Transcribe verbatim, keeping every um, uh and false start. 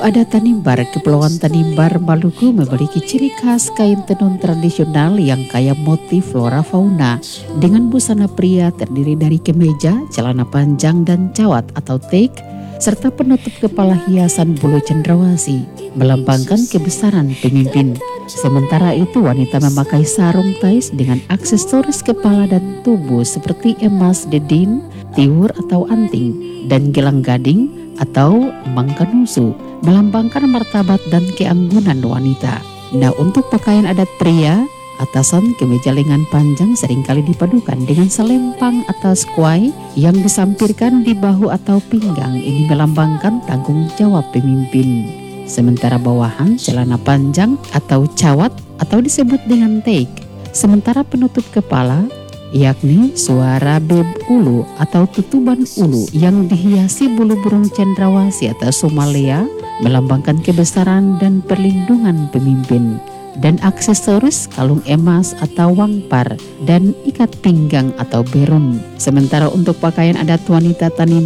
Adat Tanimbar, Kepulauan Tanimbar, Maluku memiliki ciri khas kain tenun tradisional yang kaya motif flora fauna dengan busana pria terdiri dari kemeja, celana panjang dan cawat atau teik, serta penutup kepala hiasan bulu cendrawasih melambangkan kebesaran pemimpin. Sementara itu wanita memakai sarung tais dengan aksesoris kepala dan tubuh seperti emas dedin, tiwur atau anting, dan gelang gading atau mangkanusu melambangkan martabat dan keanggunan wanita. Nah, untuk pakaian adat pria, atasan kemeja lengan panjang seringkali dipadukan dengan selempang atas kuai yang disampirkan di bahu atau pinggang. Ini melambangkan tanggung jawab pemimpin. Sementara bawahan celana panjang atau cawat atau disebut dengan teik. Sementara penutup kepala yakni suara beb ulu atau tutuban ulu yang dihiasi bulu burung cendrawasih atau somalea melambangkan kebesaran dan perlindungan pemimpin. Dan aksesoris kalung emas atau wangpar dan ikat pinggang atau berun. Sementara untuk pakaian adat wanita Tanimbar